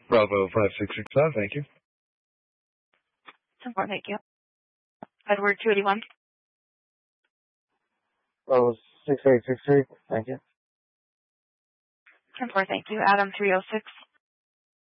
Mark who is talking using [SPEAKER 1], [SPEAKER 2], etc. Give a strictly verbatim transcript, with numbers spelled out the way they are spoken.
[SPEAKER 1] Bravo five six six five, thank you.
[SPEAKER 2] ten four, thank you. Edward two eighty-one.
[SPEAKER 3] Bravo six eight six three, thank you.
[SPEAKER 2] ten four, thank you. Adam three oh six.